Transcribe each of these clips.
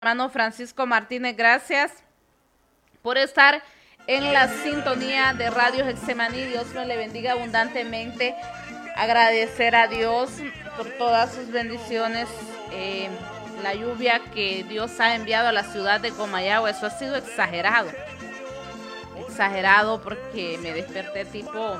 hermano Francisco Martínez, gracias por estar en la sintonía de Radio Getsemaní. Dios me le bendiga abundantemente. Agradecer a Dios por todas sus bendiciones. La lluvia que Dios ha enviado a la ciudad de Comayagua, eso ha sido exagerado. Exagerado porque me desperté tipo,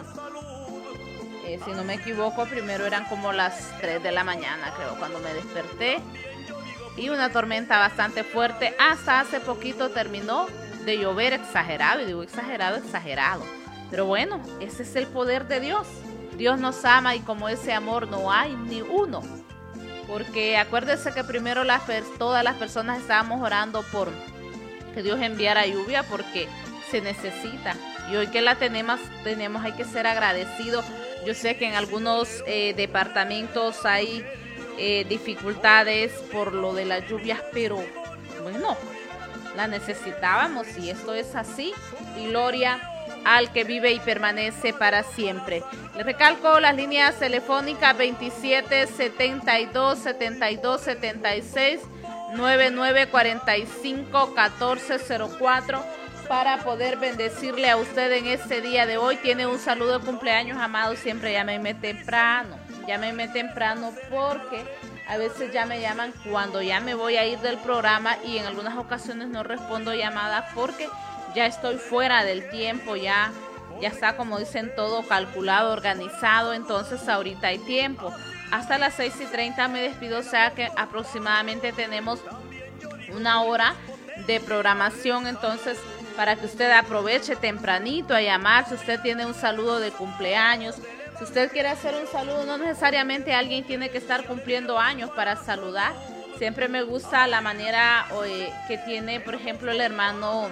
si no me equivoco, primero eran como las 3 de la mañana, creo, cuando me desperté. Y una tormenta bastante fuerte. Hasta hace poquito terminó de llover exagerado. Y digo exagerado, exagerado. Pero bueno, ese es el poder de Dios. Dios nos ama y como ese amor no hay ni uno. Porque acuérdense que primero todas las personas estábamos orando por que Dios enviara lluvia porque se necesita. Y hoy que la tenemos hay que ser agradecidos. Yo sé que en algunos departamentos hay dificultades por lo de las lluvias, pero bueno, la necesitábamos y esto es así. Y gloria al que vive y permanece para siempre. Les recalco las líneas telefónicas 27 72 72 76 99 45 14 04 para poder bendecirle a usted en este día de hoy. Tiene un saludo de cumpleaños, amado. Siempre llámeme temprano. Llámeme temprano porque a veces ya me llaman cuando ya me voy a ir del programa y en algunas ocasiones no respondo llamadas porque ya estoy fuera del tiempo, ya está, como dicen, todo calculado, organizado. Entonces ahorita hay tiempo. Hasta las 6:30 me despido, o sea que aproximadamente tenemos una hora de programación. Entonces, para que usted aproveche tempranito a llamar, si usted tiene un saludo de cumpleaños, si usted quiere hacer un saludo, no necesariamente alguien tiene que estar cumpliendo años para saludar. Siempre me gusta la manera que tiene, por ejemplo, el hermano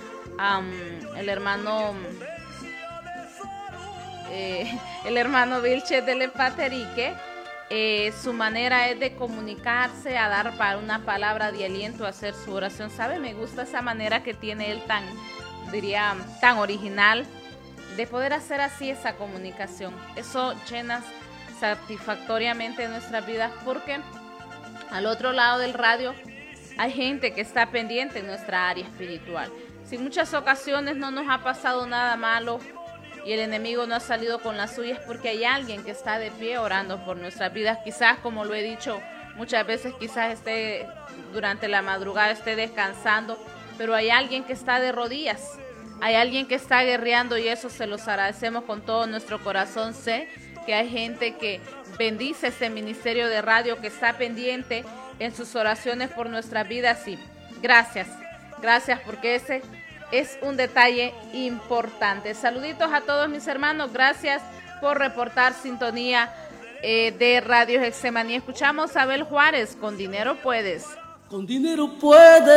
Vilches del Epaterique. Su manera es de comunicarse, a dar una palabra de aliento, a hacer su oración. ¿Sabe? Me gusta esa manera que tiene él tan original de poder hacer así esa comunicación. Eso llena satisfactoriamente nuestras vidas porque al otro lado del radio hay gente que está pendiente en nuestra área espiritual. Si en muchas ocasiones no nos ha pasado nada malo y el enemigo no ha salido con las suyas, porque hay alguien que está de pie orando por nuestras vidas. Quizás, como lo he dicho muchas veces, quizás esté durante la madrugada, esté descansando, pero hay alguien que está de rodillas. Hay alguien que está guerreando y eso se los agradecemos con todo nuestro corazón. Sé que hay gente que bendice este ministerio de radio, que está pendiente en sus oraciones por nuestras vidas. Y gracias porque ese es un detalle importante. Saluditos a todos mis hermanos. Gracias por reportar sintonía de Radio Getsemaní. Escuchamos a Abel Juárez, Con Dinero Puedes. Con dinero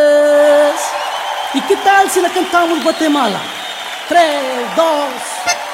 puedes. ¿Y qué tal si la cantamos Guatemala? 3, 2...